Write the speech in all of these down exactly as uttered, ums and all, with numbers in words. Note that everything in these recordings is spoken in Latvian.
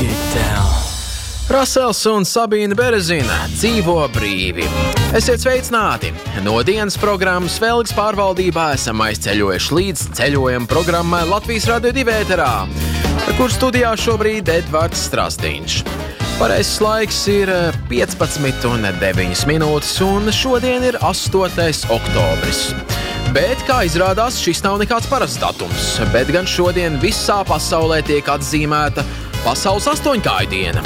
Rasels un Sabīna Berezina dzīvo brīvi. Esiet sveicināti! No dienas programmas Velgas pārvaldībā esam aizceļojuši līdz ceļojuma programmai Latvijas Radio divi ēterā, kur studijā šobrīd Edvards Strasdiņš. Pareizs laiks ir piecpadsmit un deviņas minūtes, un šodien ir astotais oktobris. Bet, kā izrādās, šis nav nekāds parasts datums, bet gan šodien visā pasaulē tiek atzīmēta Pasaules astoņkāju diena.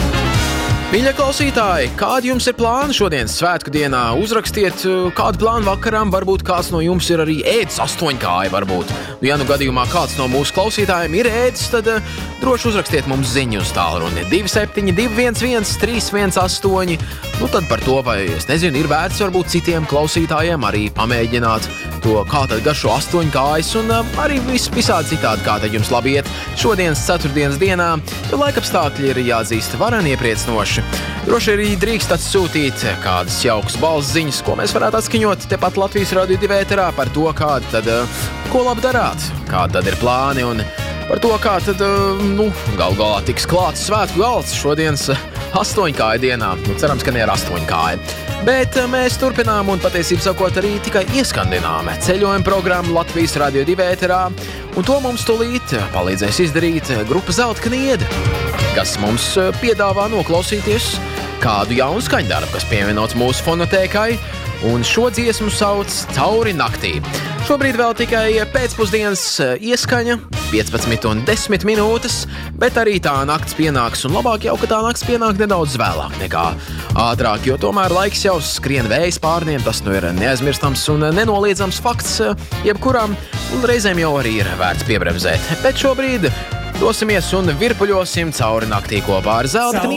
Mīļie klausītāji, kādi jums ir plāni šodienas svētku dienā? Uzrakstiet, kādu plānu vakaram, varbūt kāds no jums ir arī ēdis astoņkāju, varbūt. Ja nu gadījumā kāds no mūsu klausītājiem ir ēdis, tad uh, droši uzrakstiet mums ziņu uz tālruni divi septiņi divi viens viens trīs viens astoņi. Nu tad par to, vai, es nezinu, ir vērts varbūt citiem klausītājiem arī pamēģināt to, kā tad garšo astoņkājas, un uh, arī vis, visādi citādi, kā tad jums labi iet šodienas ceturtdienas dienā, jo laikapstākļi ir jāatzīst vareni iepriecinoši. Droši arī drīkst atsūtīt kādas jaukas balss ziņas, ko mēs varētu atskaņot tepat Latvijas Radio divi ēterā par to, kādi tad, ko labi darāt, kādi tad ir plāni un par to, kā tad, nu, gal galā tiks klāts svētku galds šodienas astoņkāju dienā. Nu, cerams, ka ne ar astoņkāju. Bet mēs turpinām un patiesībā sakot arī tikai ieskandinām ceļojuma programmu Latvijas Radio divi ēterā, un to mums tūlīt palīdzēs izdarīt grupa Zelta Kniede, kas mums piedāvā noklausīties kādu jaunu skaņdarbu, kas pievienots mūsu fonotēkai, un šo dziesmu sauc Cauri naktī. Šobrīd vēl tikai pēcpusdienas ieskaņa, piecpadsmit un desmit minūtes, bet arī tā nakts pienāks, un labāk jau, ka tā nakts pienāk nedaudz vēlāk nekā ātrāk, jo tomēr laiks jau skrien vējas pārniem, tas nu ir neaizmirstams un nenoliedzams fakts jebkuram, un reizēm jau arī ir vērts piebremzēt. Bet šobrīd dosimies un virpuļosim cauri naktī kopā ar Zelta Kniedi.